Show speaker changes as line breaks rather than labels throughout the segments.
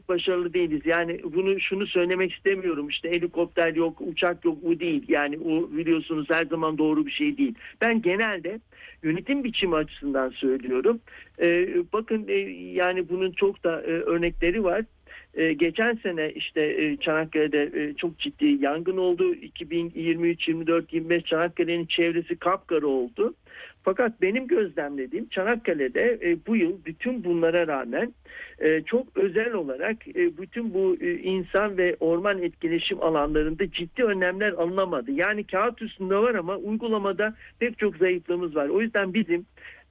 çok başarılı değiliz. Yani şunu söylemek istemiyorum. İşte helikopter yok, uçak yok, bu değil. Yani o biliyorsunuz her zaman doğru bir şey değil. Ben genelde yönetim biçimi açısından söylüyorum. Bakın yani bunun çok da örnekleri var. Geçen sene işte Çanakkale'de çok ciddi yangın oldu. 2023, 24, 25 Çanakkale'nin çevresi kapkara oldu. Fakat benim gözlemlediğim Çanakkale'de bu yıl bütün bunlara rağmen çok özel olarak bütün bu insan ve orman etkileşim alanlarında ciddi önlemler alınamadı. Yani kağıt üstünde var ama uygulamada pek çok zayıflığımız var. O yüzden bizim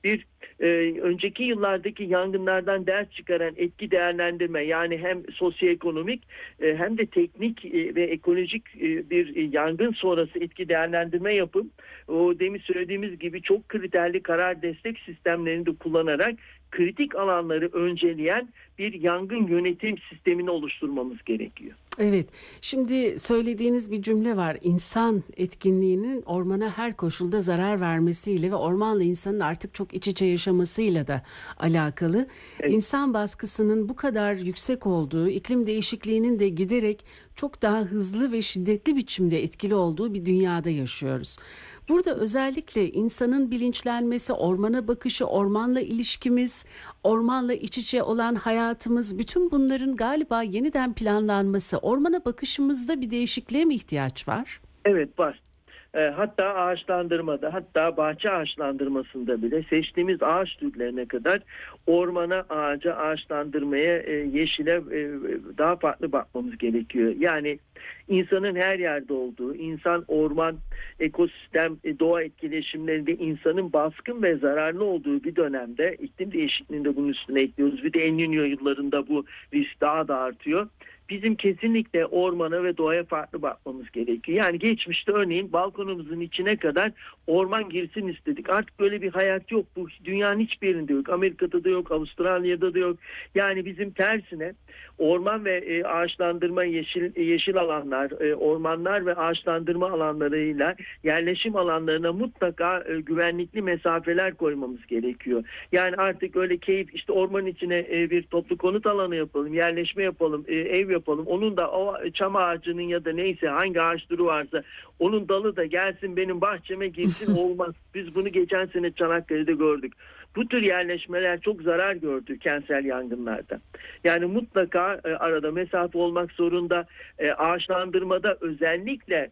önceki yıllardaki yangınlardan ders çıkaran etki değerlendirme, yani hem sosyoekonomik hem de teknik ve ekolojik bir yangın sonrası etki değerlendirme yapıp o demin söylediğimiz gibi çok kriterli karar destek sistemlerini de kullanarak kritik alanları önceleyen bir yangın yönetim sistemini oluşturmamız gerekiyor.
Evet, şimdi söylediğiniz bir cümle var. İnsan etkinliğinin ormana her koşulda zarar vermesiyle ve ormanla insanın artık çok iç içe yaşamasıyla da alakalı. Evet. İnsan baskısının bu kadar yüksek olduğu, iklim değişikliğinin de giderek çok daha hızlı ve şiddetli biçimde etkili olduğu bir dünyada yaşıyoruz. Burada özellikle insanın bilinçlenmesi, ormana bakışı, ormanla ilişkimiz, ormanla iç içe olan hayatımız, bütün bunların galiba yeniden planlanması, ormana bakışımızda bir değişikliğe mi ihtiyaç var?
Evet, var. Hatta ağaçlandırmada, hatta bahçe ağaçlandırmasında bile seçtiğimiz ağaç türlerine kadar ormana, ağaca, ağaçlandırmaya, yeşile daha farklı bakmamız gerekiyor. Yani insanın her yerde olduğu, insan, orman, ekosistem, doğa etkileşimlerinde insanın baskın ve zararlı olduğu bir dönemde iklim değişikliğinde bunun üstüne ekliyoruz. Bir de El Niño yıllarında bu risk daha da artıyor. Bizim kesinlikle ormana ve doğaya farklı bakmamız gerekiyor. Yani geçmişte örneğin balkonumuzun içine kadar orman girsin istedik. Artık böyle bir hayat yok. Bu dünyanın hiçbir yerinde yok. Amerika'da da yok, Avustralya'da da yok. Yani bizim tersine orman ve ağaçlandırma, yeşil alanlar, ormanlar ve ağaçlandırma alanlarıyla yerleşim alanlarına mutlaka güvenlikli mesafeler koymamız gerekiyor. Yani artık öyle keyif, işte ormanın içine bir toplu konut alanı yapalım, yerleşme yapalım, ev yapalım. Onun da o çam ağacının ya da neyse hangi ağaç türü varsa onun dalı da gelsin benim bahçeme girsin olmaz. Biz bunu geçen sene Çanakkale'de gördük. Bu tür yerleşmeler çok zarar gördü kentsel yangınlarda. Yani mutlaka arada mesafe olmak zorunda. Ağaçlandırmada özellikle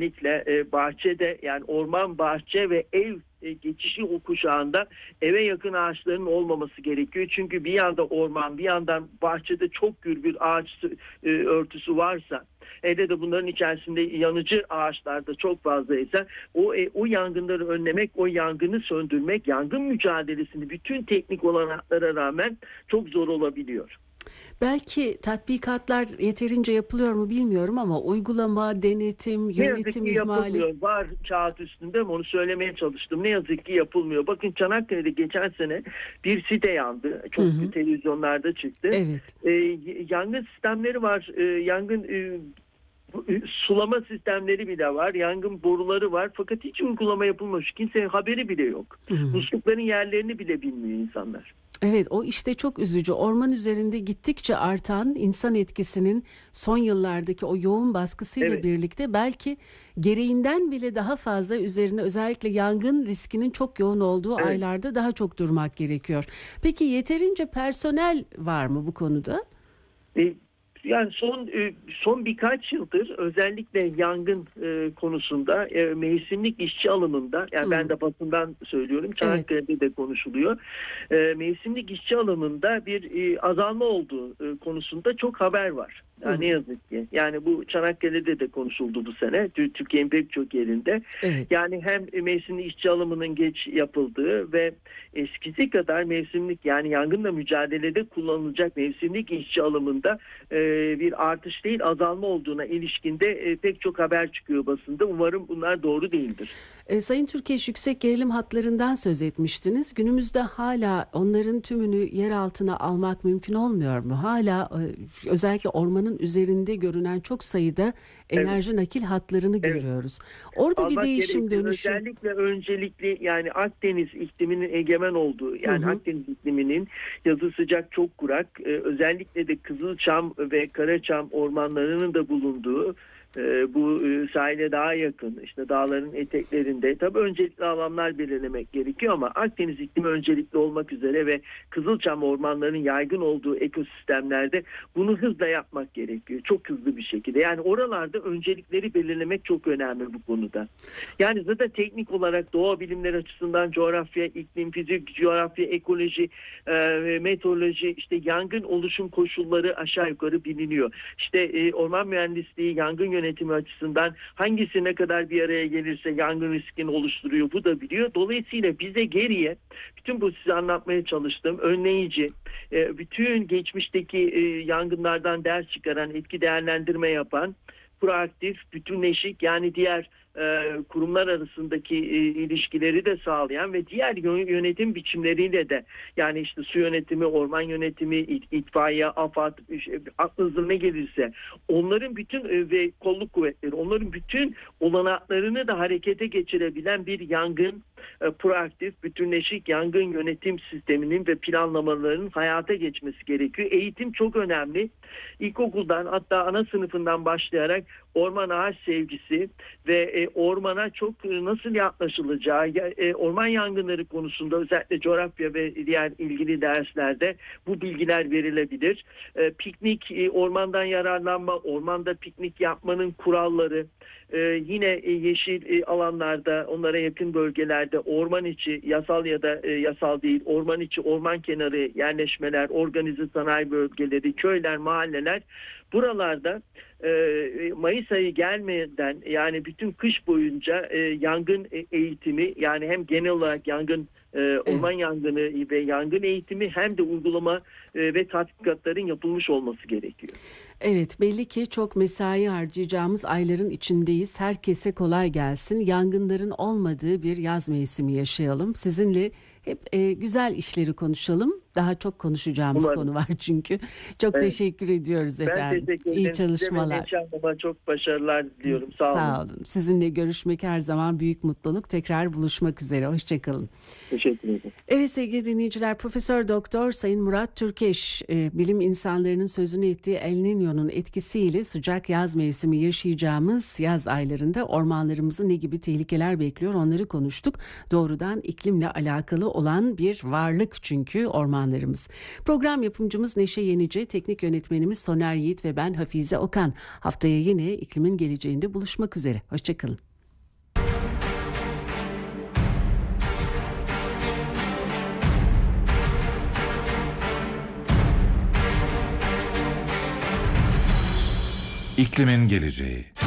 bahçede, yani orman, bahçe ve ev geçişi o kuşağında eve yakın ağaçların olmaması gerekiyor. Çünkü bir yanda orman, bir yandan bahçede çok gür bir ağaç örtüsü varsa, hele de bunların içerisinde yanıcı ağaçlar da çok fazlaysa o yangınları önlemek, o yangını söndürmek, yangın mücadelesini bütün teknik olanaklara rağmen çok zor olabiliyor.
Belki tatbikatlar yeterince yapılıyor mu bilmiyorum ama uygulama, denetim, yönetim ihmali...
Yapılmıyor. Var kağıt üstünde mi, onu söylemeye çalıştım. Ne yazık ki yapılmıyor. Bakın Çanakkale'de geçen sene bir site yandı. Çok televizyonlarda çıktı.
Evet.
Yangın sistemleri var. Yangın sulama sistemleri bile var. Yangın boruları var. Fakat hiç uygulama yapılmamış. Kimsenin haberi bile yok. Muslukların yerlerini bile bilmiyor insanlar.
Evet, o işte çok üzücü. Orman üzerinde gittikçe artan insan etkisinin son yıllardaki o yoğun baskısıyla birlikte belki gereğinden bile daha fazla üzerine, özellikle yangın riskinin çok yoğun olduğu aylarda daha çok durmak gerekiyor. Peki yeterince personel var mı bu konuda?
Yani son birkaç yıldır özellikle yangın konusunda mevsimlik işçi alımında, yani ben de basından söylüyorum, Çanakkale'de de konuşuluyor. Mevsimlik işçi alımında bir azalma olduğu konusunda çok haber var. Yani ne yazık ki. Yani bu Çanakkale'de de konuşuldu bu sene. Türkiye'nin pek çok yerinde. Evet. Yani hem mevsimlik işçi alımının geç yapıldığı ve eskisi kadar mevsimlik, yani yangınla mücadelede kullanılacak mevsimlik işçi alımında bir artış değil azalma olduğuna ilişkinde pek çok haber çıkıyor basında. Umarım bunlar doğru değildir.
Sayın Türkeş, yüksek gerilim hatlarından söz etmiştiniz. Günümüzde hala onların tümünü yer altına almak mümkün olmuyor mu? Hala özellikle ormanın üzerinde görünen çok sayıda enerji nakil hatlarını görüyoruz. Orada bir değişim dönüşüm.
Özellikle öncelikli yani Akdeniz ikliminin egemen olduğu yani Akdeniz ikliminin yazı sıcak çok kurak özellikle de Kızılçam ve Karaçam ormanlarının da bulunduğu bu sahile daha yakın işte dağların eteklerinde tabii öncelikli alanlar belirlemek gerekiyor ama Akdeniz iklimi öncelikli olmak üzere ve Kızılçam ormanlarının yaygın olduğu ekosistemlerde bunu hızla yapmak gerekiyor. Çok hızlı bir şekilde. Yani oralarda öncelikleri belirlemek çok önemli bu konuda. Yani zaten teknik olarak doğa bilimleri açısından coğrafya, iklim, fizik, coğrafya, ekoloji, meteoroloji, işte yangın oluşum koşulları aşağı yukarı biliniyor. İşte orman mühendisliği, yangın yönetimi açısından hangisi ne kadar bir araya gelirse yangın riskini oluşturuyor bu da biliyor. Dolayısıyla bize geriye bütün bu size anlatmaya çalıştığım önleyici, bütün geçmişteki yangınlardan ders çıkaran, etki değerlendirme yapan, proaktif, bütünleşik yani diğer kurumlar arasındaki ilişkileri de sağlayan ve diğer yönetim biçimleriyle de yani işte su yönetimi, orman yönetimi, itfaiye, AFAD, aklınıza ne gelirse onların bütün ve kolluk kuvvetleri onların bütün olanaklarını da harekete geçirebilen bir yangın proaktif, bütünleşik yangın yönetim sisteminin ve planlamalarının hayata geçmesi gerekiyor. Eğitim çok önemli. İlkokuldan hatta ana sınıfından başlayarak orman ağaç sevgisi ve ormana çok nasıl yaklaşılacağı, orman yangınları konusunda özellikle coğrafya ve diğer ilgili derslerde bu bilgiler verilebilir. Piknik, ormandan yararlanma, ormanda piknik yapmanın kuralları, yine yeşil alanlarda, onlara yakın bölgelerde orman içi, yasal ya da yasal değil, orman içi, orman kenarı yerleşmeler, organize sanayi bölgeleri, köyler, mahalleler buralarda Mayıs ayı gelmeden yani bütün kış boyunca yangın eğitimi yani hem genel olarak yangın orman yangını ve yangın eğitimi hem de uygulama ve tatbikatların yapılmış olması gerekiyor.
Evet, belli ki çok mesai harcayacağımız ayların içindeyiz. Herkese kolay gelsin. Yangınların olmadığı bir yaz mevsimi yaşayalım. Sizinle hep güzel işleri konuşalım. Daha çok konuşacağımız konu var çünkü. Çok teşekkür ediyoruz efendim.
Ben teşekkür ederim.
İyi çalışmalar.
Size çok başarılar diliyorum. Sağ olun.
Sizinle görüşmek her zaman büyük mutluluk. Tekrar buluşmak üzere. Hoşçakalın.
Teşekkür ederim.
Evet sevgili dinleyiciler, Profesör Doktor Sayın Murat Türkeş, bilim insanlarının sözünü ettiği El Niño'nun etkisiyle sıcak yaz mevsimi yaşayacağımız yaz aylarında ormanlarımızı ne gibi tehlikeler bekliyor onları konuştuk. Doğrudan iklimle alakalı olan bir varlık çünkü ormanlarımız. Program yapımcımız Neşe Yenice, teknik yönetmenimiz Soner Yiğit ve ben Hafize Okan. Haftaya yine iklimin geleceğinde buluşmak üzere. Hoşçakalın.
İklimin geleceği.